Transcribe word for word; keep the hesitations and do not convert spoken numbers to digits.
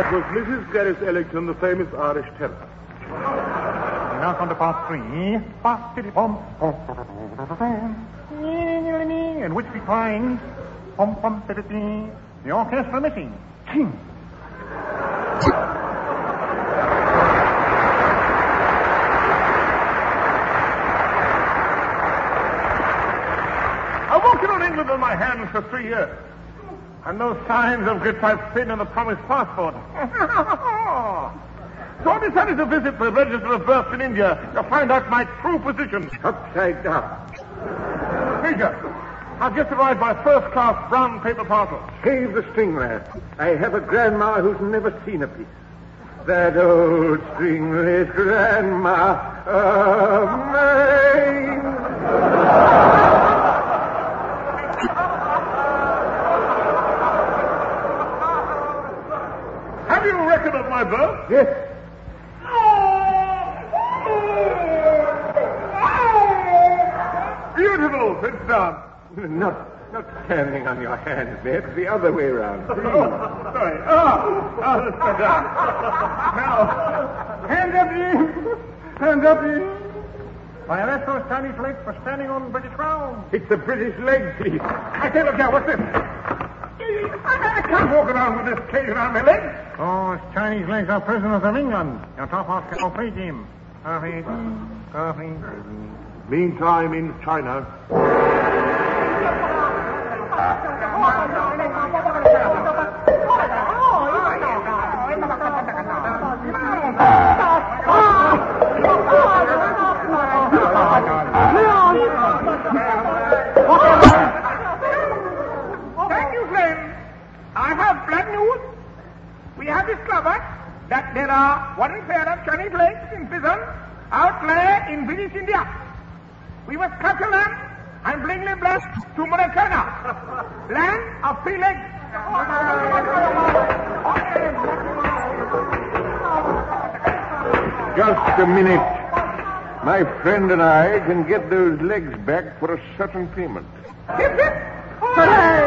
was Missus Gareth Ellington, the famous Irish tenor. We now come to part three. In which we find the orchestra missing. I've walked around England on my hands for three years. And no signs of good type fin in the promised passport. So I decided to visit the Register of Births in India to find out my true position. Upside down. Major, I've just arrived by first-class brown paper parcel. Save the string, lad. I have a grandma who's never seen a piece. That old stringless grandma of mine. Have you a record of my birth? Yes. Beautiful. Sit down. Not, not standing on your hands, Ned. The other way around. Oh, sorry. Oh, oh, let's sit down. Now, hands up, you. Hands up, you. Why, that's those Chinese legs for standing on British ground. It's the British leg piece. I say, look here, what's this? I can't walk around with this cage around my legs. Oh, it's Chinese legs are prisoners of England. Your top off can play team. Coffee, coffee. Meantime, in China. Thank you, friend. I have bad news. We have discovered that there are one pair of Chinese legs in prison out there in British India. We must capture them and bring them back to Maracana, land of free legs. Just a minute. My friend and I can get those legs back for a certain payment. Hip, hip. Hooray!